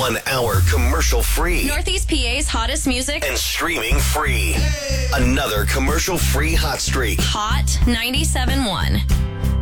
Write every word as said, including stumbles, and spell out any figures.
One hour commercial free. Northeast P A's hottest music. And streaming free. Another commercial free hot streak. Hot ninety-seven point one.